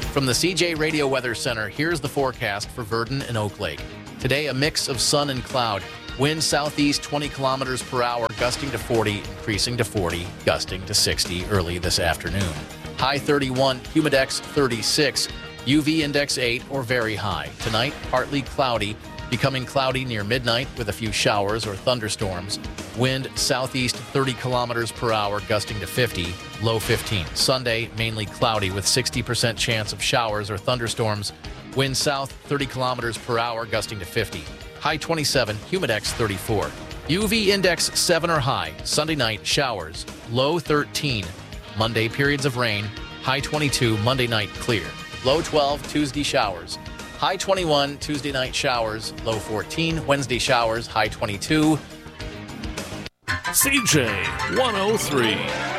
From the CJ Radio Weather Center, here's the forecast for Virden and Oak Lake. Today, a mix of sun and cloud. Wind southeast 20 kilometers per hour, gusting to 40, increasing to 40, gusting to 60 early this afternoon. High 31, humidex 36, UV index 8 or very high. Tonight, partly cloudy, becoming cloudy near midnight with a few showers or thunderstorms. Wind southeast 30 kilometers per hour, gusting to 50, low 15. Sunday, mainly cloudy with 60% chance of showers or thunderstorms. Wind south 30 kilometers per hour, gusting to 50. High 27, humidex 34. UV index 7 or high. Sunday night, showers, low 13. Monday, periods of rain. High 22, Monday night, clear. Low 12, Tuesday, showers. High 21, Tuesday night, showers. Low 14, Wednesday, showers. High 22. CJ 103.